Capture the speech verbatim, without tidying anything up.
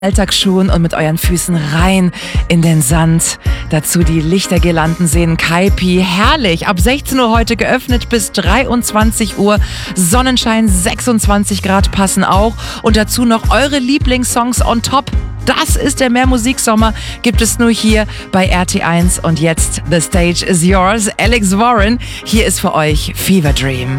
Alltagsschuhen und mit euren Füßen rein in den Sand. Dazu die Lichtergirlanden sehen. Kaipi, herrlich. Ab sechzehn Uhr heute geöffnet bis dreiundzwanzig Uhr. Sonnenschein, sechsundzwanzig Grad passen auch. Und dazu noch eure Lieblingssongs on top. Das ist der Mehrmusiksommer, gibt es nur hier bei R T eins. Und jetzt, the stage is yours. Alex Warren, hier ist für euch Fever Dream.